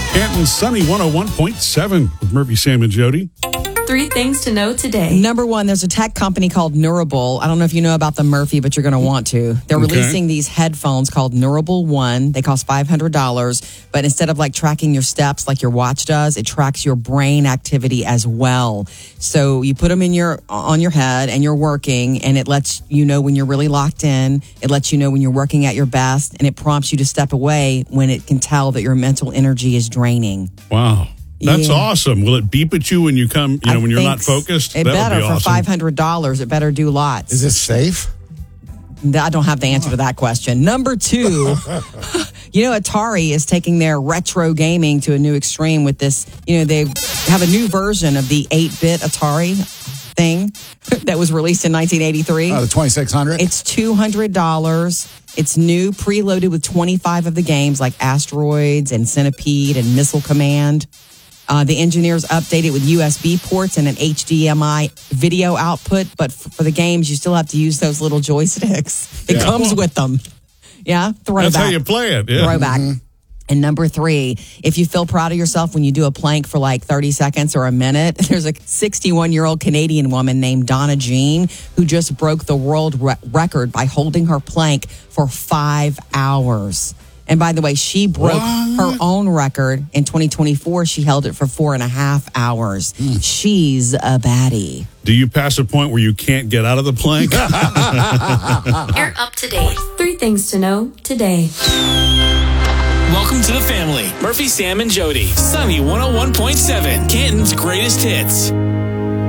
Canton's Sunny 101.7 with Murphy, Sam, and Jody. 3 things to know today. Number one, there's a tech company called Neurable. I don't know if you know about them, Murphy, but you're going to want to. They're releasing these headphones called Neurable One. They cost $500, but instead of like tracking your steps like your watch does, it tracks your brain activity as well. So you put them on your head and you're working, and it lets you know when you're really locked in. It lets you know when you're working at your best, and it prompts you to step away when it can tell that your mental energy is draining. Wow. That's awesome. Will it beep at you when you come, when you're not focused? It better for $500. It better do lots. Is this safe? I don't have the answer to that question. Number 2, Atari is taking their retro gaming to a new extreme with this. They have a new version of the 8-bit Atari thing that was released in 1983. Oh, the 2600? It's $200. It's new, preloaded with 25 of the games like Asteroids and Centipede and Missile Command. The engineers update it with USB ports and an HDMI video output, but for the games, you still have to use those little joysticks. It comes with them. Yeah, throwback. That's how you play it. Yeah. Throwback. Mm-hmm. And number 3, if you feel proud of yourself when you do a plank for like 30 seconds or a minute, there's a 61-year-old Canadian woman named Donna Jean who just broke the world record by holding her plank for 5 hours. And by the way, she broke her own record in 2024. She held it for 4.5 hours. She's a baddie. Do you pass a point where you can't get out of the plank? You're up to date. 3 things to know today. Welcome to the family. Murphy, Sam, and Jody. Sunny 101.7. Canton's greatest hits.